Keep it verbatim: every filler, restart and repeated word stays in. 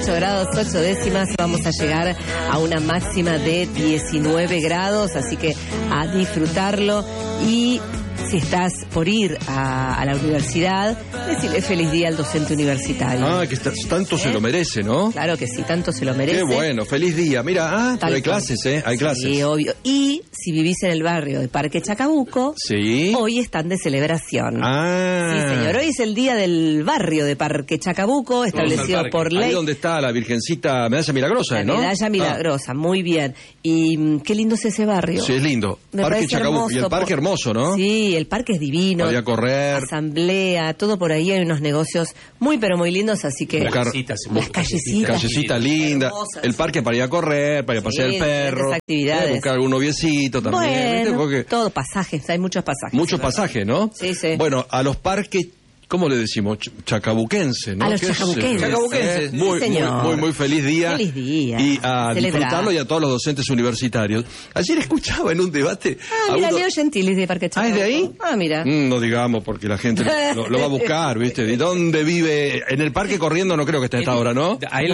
ocho grados, ocho décimas. Vamos a llegar a una máxima de diecinueve grados, así que a disfrutarlo. Y si estás por ir a, a la universidad, decirle feliz día al docente universitario. Ah, que está, tanto ¿Eh? se lo merece, ¿no? Claro que sí, tanto se lo merece. Qué bueno, feliz día. Mira, ah, pero hay clases, ¿eh? Hay clases. Sí, obvio. Y si vivís en el barrio de Parque Chacabuco, sí, hoy están de celebración. Ah. Sí, señor. Hoy es el día del barrio de Parque Chacabuco, establecido por ley. Ahí donde está la Virgencita Medalla Milagrosa, la ¿no? Medalla Milagrosa, ah. muy bien. Y mmm, qué lindo es ese barrio. Sí, es lindo. Me Parque Chacabuco. Hermoso, y el parque por... hermoso, ¿no? Sí, el parque es divino. Podía correr. Asamblea, todo por ahí. Hay unos negocios muy, pero muy lindos, así que... Buscar, las callecitas. Callecita linda. Hermosas. El parque para ir a correr, para ir a pasear sí, el perro. Actividades. Eh, buscar algún noviecito también. Bueno, ¿viste? Porque... todo pasajes, hay muchos pasajes. Muchos pasajes, ¿no? Sí, sí. Bueno, a los parques... ¿Cómo le decimos? Ch chacabuquense, ¿no? A los chacabuquenses. Chacabuquense. Sí, muy, muy, muy, muy feliz día. Feliz día. Y a Celebrar. disfrutarlo y a todos los docentes universitarios. Ayer escuchaba en un debate... Ah, mira, uno... Leo Gentilis de Parque Chacabuco. ¿Ah, es de ahí? Ah, mira. Mm, no digamos, porque la gente lo, lo va a buscar, ¿viste? ¿De dónde vive? En el parque corriendo no creo que esté a esta hora, ¿no?